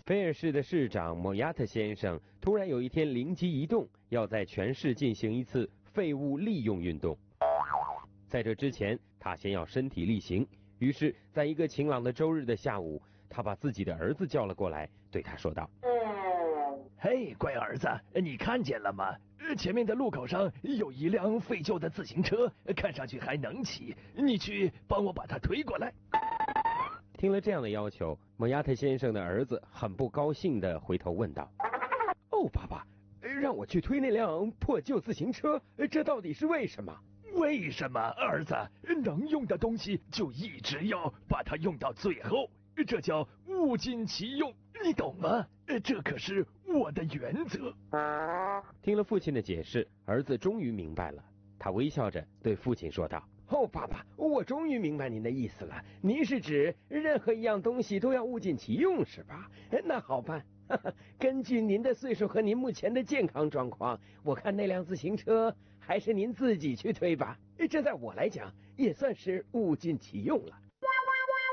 菲尔市的市长莫亚特先生突然有一天灵机一动，要在全市进行一次废物利用运动。在这之前，他先要身体力行。于是，在一个晴朗的周日的下午，他把自己的儿子叫了过来，对他说道：“ 嘿，乖儿子，你看见了吗？前面的路口上有一辆废旧的自行车，看上去还能骑，你去帮我把它推过来。” 听了这样的要求，莫亚特先生的儿子很不高兴地回头问道：“哦，爸爸，让我去推那辆破旧自行车，这到底是为什么？” 为什么，儿子？能用的东西就一直要把它用到最后，这叫物尽其用，你懂吗？这可是我的原则。 听了父亲的解释，儿子终于明白了。他微笑着对父亲说道：“哦，爸爸，我终于明白您的意思了。您是指任何一样东西都要物尽其用，是吧？那好办。根据您的岁数和您目前的健康状况，我看那辆自行车还是您自己去推吧。这在我来讲也算是物尽其用了。